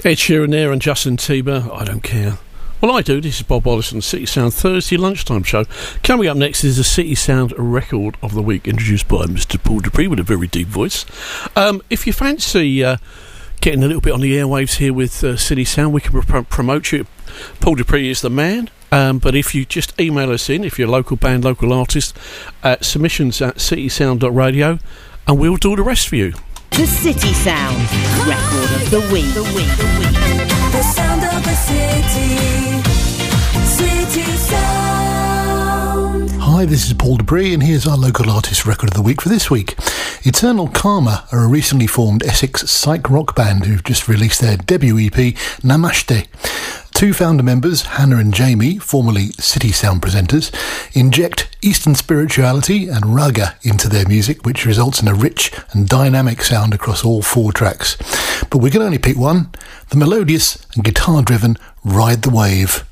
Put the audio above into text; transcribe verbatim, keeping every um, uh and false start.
Ed Sheeran there and Justin Bieber, I don't care. Well, I do. This is Bob Wallace on the City Sound Thursday lunchtime show. Coming up next is the City Sound Record of the Week, introduced by Mister Paul Dupree with a very deep voice. Um, if you fancy uh, getting a little bit on the airwaves here with uh, City Sound, we can pr- promote you. Paul Dupree is the man. Um, but if you just email us in, if you're a local band, local artist, at submissions at citysound dot radio, and we'll do the rest for you. The City Sound Record of the Week. The week, the week. The sound of the city. City Sound. Hi, this is Paul Dupree, and here's our local artist record of the week for this week. Eternal Karma are a recently formed Essex psych rock band who've just released their debut E P, Namaste. Two founder members, Hannah and Jamie, formerly City Sound presenters, inject Eastern spirituality and raga into their music, which results in a rich and dynamic sound across all four tracks. But we can only pick one, the melodious and guitar-driven Ride the Wave.